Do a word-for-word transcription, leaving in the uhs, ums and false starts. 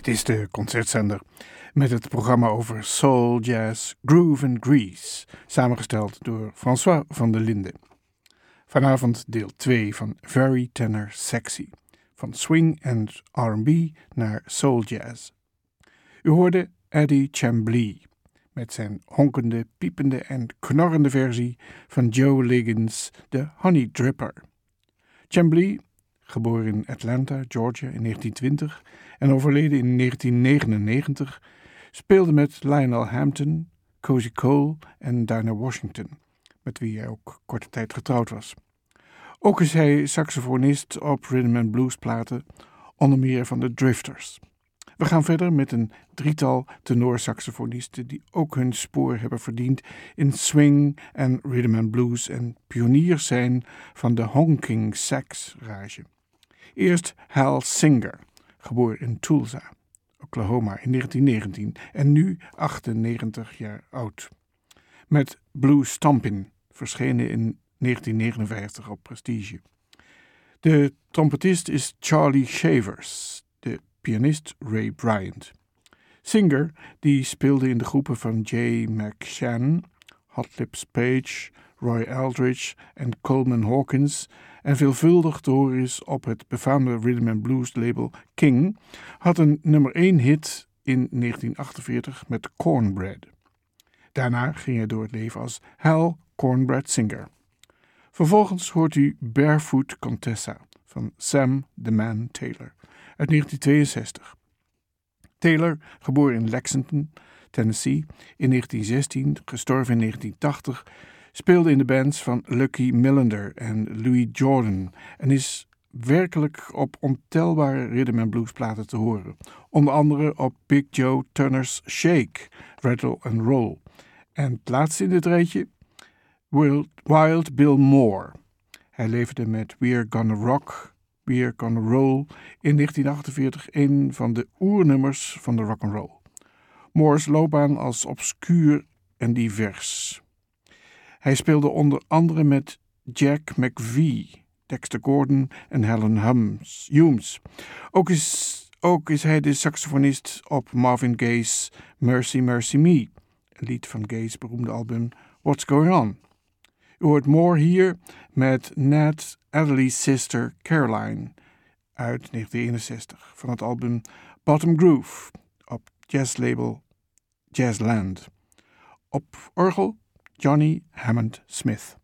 Dit is de concertzender met het programma over soul, jazz, groove en grease, samengesteld door François van der Linden. Vanavond deel twee van Very Tenor Sexy, van swing en R en B naar soul jazz. U hoorde Eddie Chamblee met zijn honkende, piepende en knorrende versie van Joe Liggins' The Honey Dripper. Chamblee, geboren in Atlanta, Georgia in negentien twintig en overleden in negentien negenennegentig, speelde met Lionel Hampton, Cozy Cole en Dinah Washington, met wie hij ook korte tijd getrouwd was. Ook is hij saxofonist op rhythm and blues platen, onder meer van de Drifters. We gaan verder met een drietal tenorsaxofonisten die ook hun spoor hebben verdiend in swing en rhythm and blues en pioniers zijn van de honking sax rage. Eerst Hal Singer, geboren in Tulsa, Oklahoma in negentien negentien en nu achtennegentig jaar oud. Met Blue Stompin', verschenen in negentien negenenvijftig op Prestige. De trompetist is Charlie Shavers, de pianist Ray Bryant. Singer, die speelde in de groepen van Jay McShann, Hot Lips Page, Roy Eldridge en Coleman Hawkins en veelvuldig te horen is op het befaamde rhythm and blues label King, had een nummer één hit in negentien achtenveertig met Cornbread. Daarna ging hij door het leven als Hal Cornbread Singer. Vervolgens hoort u Barefoot Contessa van Sam the Man Taylor uit negentien tweeënzestig. Taylor, geboren in Lexington, Tennessee in negentien zestien, gestorven in negentien tachtig, speelde in de bands van Lucky Millinder en Louis Jordan en is werkelijk op ontelbare rhythm and blues platen te horen. Onder andere op Big Joe Turner's Shake, Rattle and Roll. En het laatste in dit rijtje, Wild, Wild Bill Moore. Hij leverde met We're Gonna Rock, We're Gonna Roll in negentien achtenveertig een van de oernummers van de rock'n'roll. Moore's loopbaan als obscuur en divers. Hij speelde onder andere met Jack McVie, Dexter Gordon en Helen Hums, Humes. Ook is, ook is hij de saxofonist op Marvin Gaye's Mercy Mercy Me, een lied van Gaye's beroemde album What's Going On. U hoort Moore hier met Nat Adderley's Sister Caroline uit negentien eenenzestig van het album Bottom Groove op jazzlabel Jazzland. Op orgel Johnny Hammond Smith.